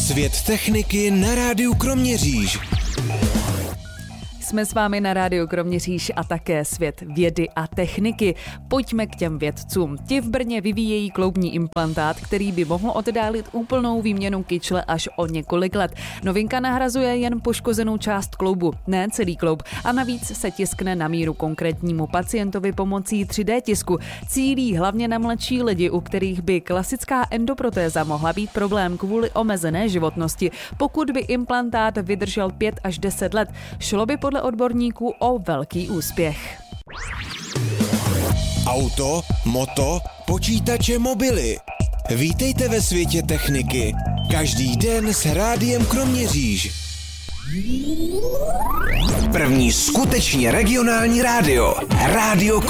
Svět techniky na rádiu Kroměříž. Jsme s vámi na rádiu Kroměříž a také svět vědy a techniky. Pojďme k těm vědcům. Ti v Brně vyvíjejí kloubní implantát, který by mohl oddálit úplnou výměnu kyčle až o několik let. Novinka nahrazuje jen poškozenou část kloubu, ne celý kloub, a navíc se tiskne na míru konkrétnímu pacientovi pomocí 3D tisku. Cílí hlavně na mladší lidi, u kterých by klasická endoprotéza mohla být problém kvůli omezené životnosti. Pokud by implantát vydržel 5 až 10 let, šlo by podle odborníků o velký úspěch. Auto, moto, počítače, mobily. Vítejte ve světě techniky. Každý den s rádiem Kroměříž. První skutečně regionální rádio. Rádio